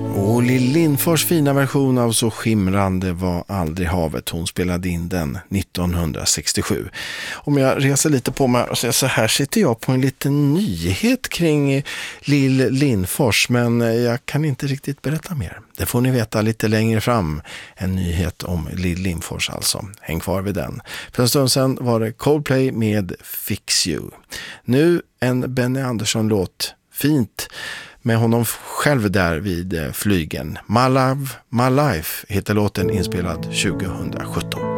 Och Lill Lindfors fina version av Så skimrande var aldrig havet. Hon spelade in den 1967. Om jag reser lite på mig och säger så här, sitter jag på en liten nyhet kring Lill Lindfors, men jag kan inte riktigt berätta mer. Det får ni veta lite längre fram. En nyhet om Lill Lindfors alltså. Häng kvar vid den. För en stund sedan var det Coldplay med Fix You. Nu en Benny Andersson-låt. Fint. Med honom själv där vid flygen. My Love, My Life heter låten, inspelad 2017.